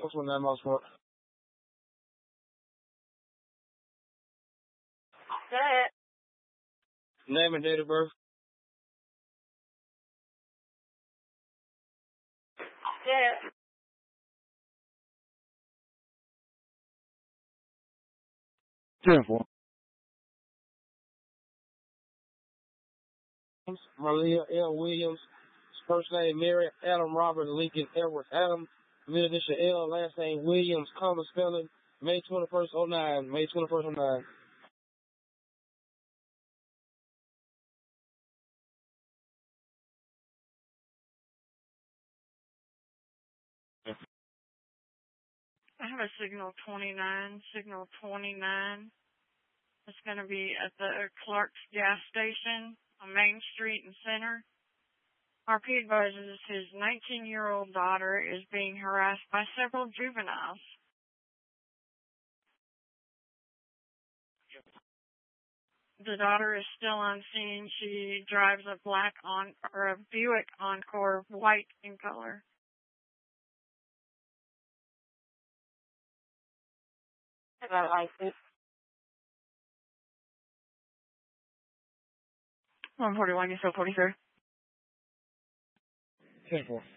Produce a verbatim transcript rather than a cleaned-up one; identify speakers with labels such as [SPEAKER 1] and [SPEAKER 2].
[SPEAKER 1] What's my name else for?
[SPEAKER 2] That.
[SPEAKER 1] Name and date of birth?
[SPEAKER 2] Yeah.
[SPEAKER 1] ten four. Malia L. Williams. First name Mary Adam Robert Lincoln Edward Adam. Middle initial L. Last name Williams. Common spelling. May twenty-first, oh nine. May twenty-first, oh nine.
[SPEAKER 2] I have a signal twenty-nine. Signal twenty-nine. It's going to be at the Clark's gas station on Main Street and Center. R P advises his nineteen-year-old daughter is being harassed by several juveniles. The daughter is still on scene. She drives a black on or a Buick Encore, white in color.
[SPEAKER 3] I got a license.
[SPEAKER 2] one forty-one, you still forty-three?
[SPEAKER 1] ten four.